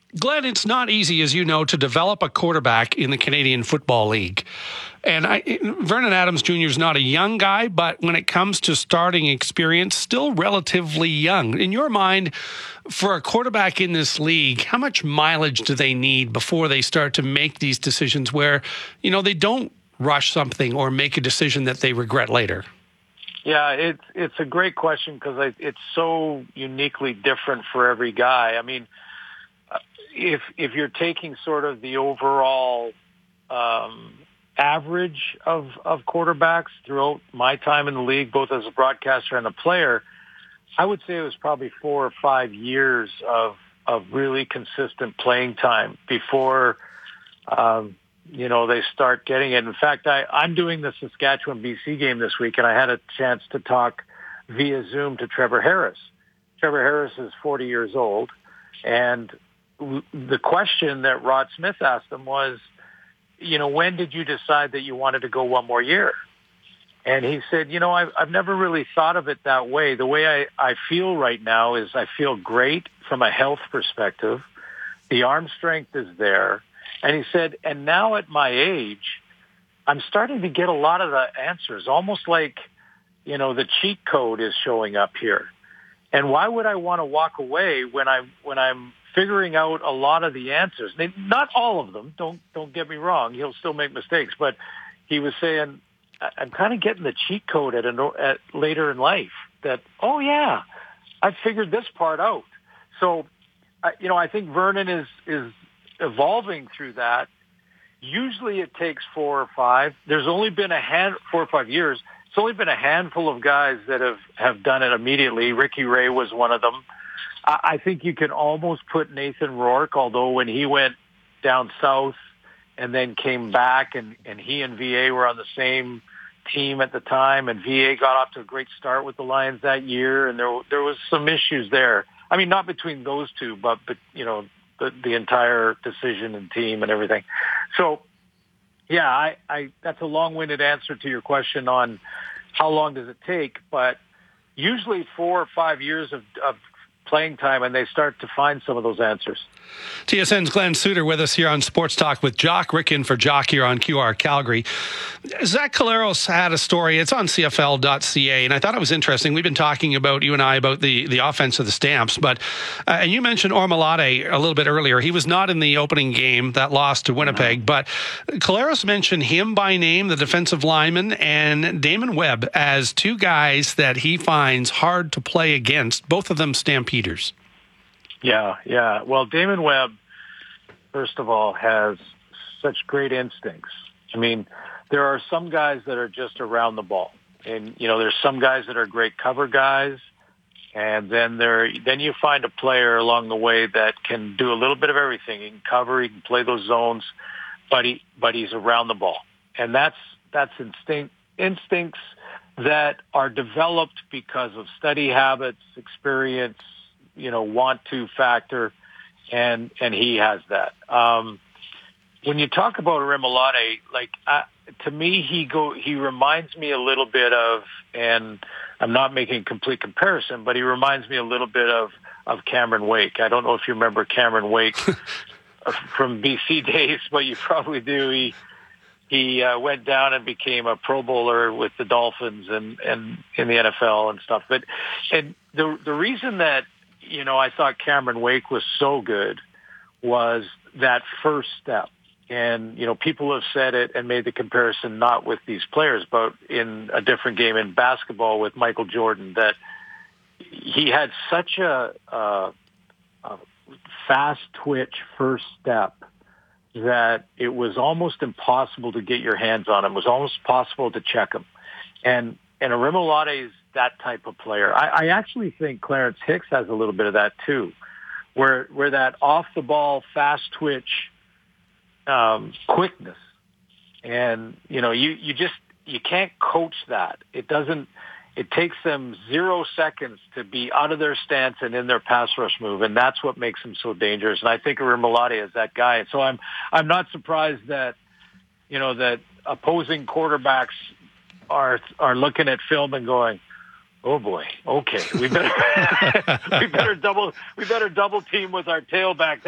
Glenn, it's not easy, as you know, to develop a quarterback in the Canadian Football League. And Vernon Adams Jr. is not a young guy, but when it comes to starting experience, still relatively young. In your mind, for a quarterback in this league, how much mileage do they need before they start to make these decisions where, they don't rush something or make a decision that they regret later? Yeah, it's a great question because it's so uniquely different for every guy. I mean, if you're taking sort of the overall average of quarterbacks throughout my time in the league, both as a broadcaster and a player, I would say it was probably 4 or 5 years of really consistent playing time before they start getting it. In fact, I'm doing the Saskatchewan BC game this week, and I had a chance to talk via Zoom to Trevor Harris. Trevor Harris is 40 years old, and the question that Rod Smith asked him was, when did you decide that you wanted to go one more year? And he said, I've never really thought of it that way. The way I feel right now is I feel great from a health perspective. The arm strength is there. And he said, and now at my age, I'm starting to get a lot of the answers, almost like, the cheat code is showing up here. And why would I want to walk away when I'm figuring out a lot of the answers? Not all of them. Don't get me wrong. He'll still make mistakes, but he was saying, I'm kind of getting the cheat code at later in life that, oh yeah, I figured this part out. So, I think Vernon is evolving through that. Usually it takes 4 or 5. There's only been 4 or 5 years. It's only been a handful of guys that have done it immediately. Ricky Ray was one of them. I think you can almost put Nathan Rourke, although when he went down south and then came back and he and VA were on the same team at the time, and VA got off to a great start with the Lions that year, and there was some issues there. I mean, not between those two, but the entire decision and team and everything. So, yeah, I that's a long-winded answer to your question on how long does it take, but usually 4 or 5 years of playing time, and they start to find some of those answers. TSN's Glenn Suter with us here on Sports Talk with Jock. Rick in for Jock here on QR Calgary. Zach Collaros had a story. It's on CFL.ca, and I thought it was interesting. We've been talking about, you and I, about the offense of the Stamps, but and you mentioned Ormaillotti a little bit earlier. He was not in the opening game that lost to Winnipeg, but Collaros mentioned him by name, the defensive lineman, and Damon Webb as two guys that he finds hard to play against, both of them Stampeders. Yeah. Well, Damon Webb, first of all, has such great instincts. I mean, there are some guys that are just around the ball. And, there's some guys that are great cover guys. And then you find a player along the way that can do a little bit of everything. He can cover, he can play those zones, but he's around the ball. And that's instincts that are developed because of study habits, experience, want to factor, and he has that. When you talk about Ormaillotti, to me, he reminds me a little bit of, and I'm not making a complete comparison, but he reminds me a little bit of Cameron Wake. I don't know if you remember Cameron Wake from BC days, but you probably do. He went down and became a Pro Bowler with the Dolphins and in the NFL and stuff. But the reason that I thought Cameron Wake was so good was that first step. And, people have said it and made the comparison not with these players, but in a different game in basketball with Michael Jordan, that he had such a fast twitch first step that it was almost impossible to get your hands on him. It was almost possible to check him. And Ormaillotti is that type of player. I actually think Clarence Hicks has a little bit of that too, where that off the ball, fast twitch, quickness. And, you can't coach that. It takes them 0 seconds to be out of their stance and in their pass rush move. And that's what makes them so dangerous. And I think Ormaillotti is that guy. And so I'm not surprised that, that opposing quarterbacks are looking at film and going, oh boy, okay, we better double team with our tailback.